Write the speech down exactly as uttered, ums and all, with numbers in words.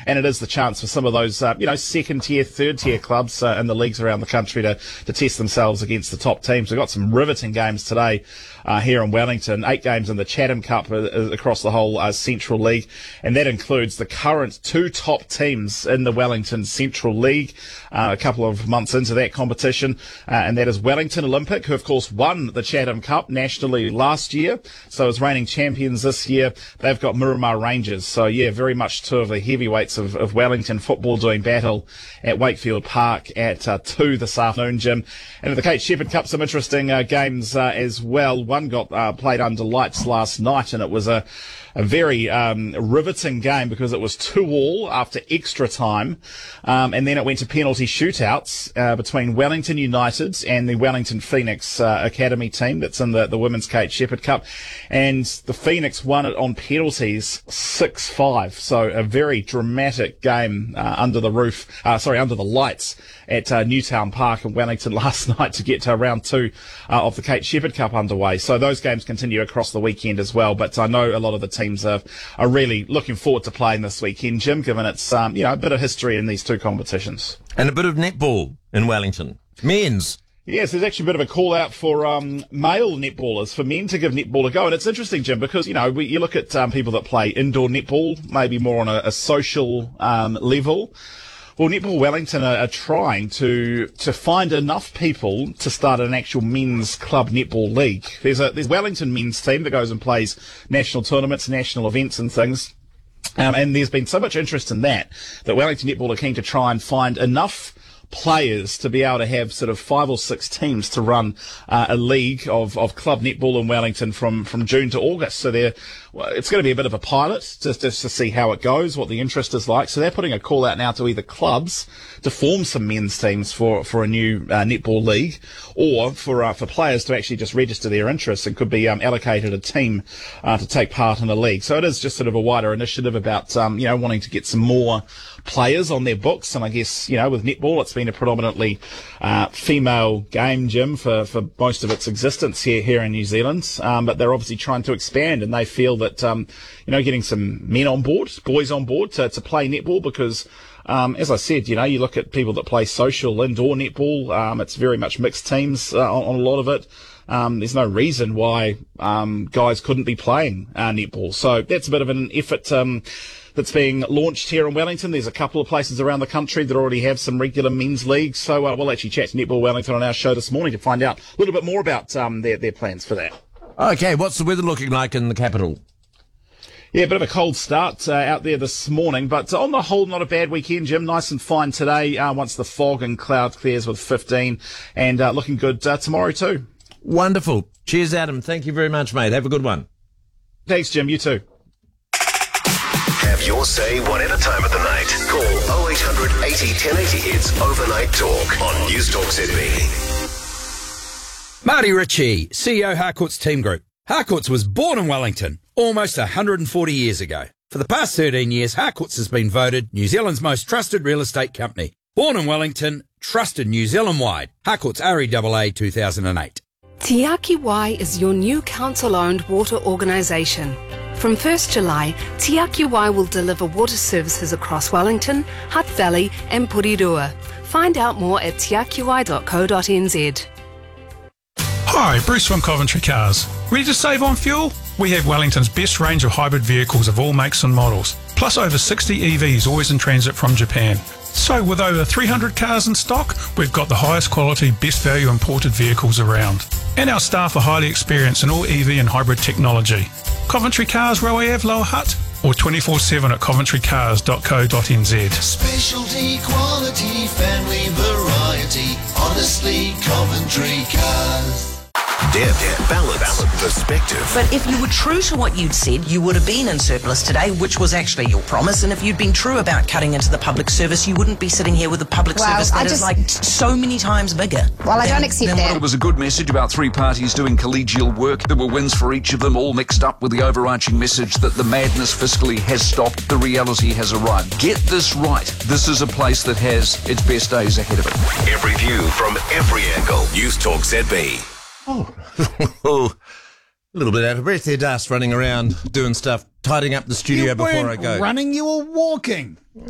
and it is the chance for some of those, uh, you know, second tier, third tier clubs uh, in the leagues around the country to, to test themselves against the top teams. We've got some riveting games today uh, here in Wellington, eight games in the Chatham Cup uh, across the whole uh, Central League, and that includes the current two top teams in the Wellington Central League, uh, a couple of months into that competition, uh, and that is Wellington Olympic, who of course won the Chatham Cup nationally last year, so as reigning champions this year. They've got Miramar Rangers, so yeah, very much two of the heavyweights of, of Wellington football doing battle at Wakefield Park at uh, two this afternoon, Jim. And at the Kate Shepherd Cup, some interesting uh, games uh, as well. One got uh, played under lights last night, and it was a a very um, riveting game because it was two all after extra time, um, and then it went to penalty shootouts uh, between Wellington United and the Wellington Phoenix uh, Academy team that's in the, the Women's Kate Shepherd Cup, and the Phoenix won it on penalties six five, so a very dramatic game uh, under the roof, uh, sorry, under the lights at uh, Newtown Park in Wellington last night to get to round two uh, of the Kate Shepherd Cup underway. So those games continue across the weekend as well, but I know a lot of the teams are, are really looking forward to playing this weekend, Jim, given it's um, you know, a bit of history in these two competitions. And a bit of netball in Wellington. Men's. Yes, there's actually a bit of a call out for um, male netballers, for men to give netball a go. And it's interesting, Jim, because, you know, we, you look at um, people that play indoor netball, maybe more on a, a social um, level. Well, Netball Wellington are, are trying to to find enough people to start an actual men's club netball league. There's a there's a Wellington men's team that goes and plays national tournaments, national events and things. Um, and there's been so much interest in that, that Wellington Netball are keen to try and find enough players to be able to have sort of five or six teams to run uh, a league of, of club netball in Wellington from, from June to August. So they're, well, it's going to be a bit of a pilot just, just to see how it goes, what the interest is like. So they're putting a call out now to either clubs to form some men's teams for, for a new uh, netball league, or for uh, for players to actually just register their interest and could be um, allocated a team uh, to take part in a league. So it is just sort of a wider initiative about um, you know, wanting to get some more players on their books. And I guess, you know, with netball, it's been a predominantly uh, female game, Jim, for, for most of its existence here here in New Zealand. Um, but they're obviously trying to expand, and they feel that um, you know, getting some men on board, boys on board to, to play netball, because Um, as I said, you know, you look at people that play social indoor netball, um, it's very much mixed teams uh, on, on a lot of it. Um, there's no reason why um, guys couldn't be playing uh, netball. So that's a bit of an effort um, that's being launched here in Wellington. There's a couple of places around the country that already have some regular men's leagues. So uh, we'll actually chat to Netball Wellington on our show this morning to find out a little bit more about um, their, their plans for that. Okay, what's the weather looking like in the capital? Yeah, a bit of a cold start uh, out there this morning, but on the whole, not a bad weekend, Jim. Nice and fine today uh, once the fog and cloud clears with fifteen, and uh, looking good uh, tomorrow too. Wonderful. Cheers, Adam. Thank you very much, mate. Have a good one. Thanks, Jim. You too. Have your say whatever time of the night. Call oh eight hundred eighty ten eighty. It's Overnight Talk on News Talk Z B. Marty Ritchie, C E O Harcourts Team Group. Harcourts was born in Wellington almost one hundred forty years ago. For the past thirteen years, Harcourts has been voted New Zealand's most trusted real estate company. Born in Wellington, trusted New Zealand-wide. Harcourts R E A A two thousand eight. Te Aki Wai is your new council-owned water organisation. From first July, Te Aki Wai will deliver water services across Wellington, Hutt Valley and Porirua. Find out more at te aki wai dot co dot n z. Hi, Bruce from Coventry Cars. Ready to save on fuel? We have Wellington's best range of hybrid vehicles of all makes and models, plus over sixty E Vs always in transit from Japan. So with over three hundred cars in stock, we've got the highest quality, best value imported vehicles around. And our staff are highly experienced in all E V and hybrid technology. Coventry Cars, Roe Ave, Lower Hutt, or twenty-four seven at coventry cars dot co dot n z. Specialty, quality, family variety, honestly Coventry Cars. Deb, Deb, balance, balance, perspective. But if you were true to what you'd said, you would have been in surplus today, which was actually your promise. And if you'd been true about cutting into the public service, you wouldn't be sitting here with a public well, service that I is just, like so many times bigger. Well, I than, don't accept than that. It was a good message about three parties doing collegial work. There were wins for each of them, all mixed up with the overarching message that the madness fiscally has stopped, the reality has arrived. Get this right. This is a place that has its best days ahead of it. Every view from every angle. News Talk Z B. Oh, a little bit out of breath there, Dust, running around doing stuff, tidying up the studio you before I weren't go. running, you were walking.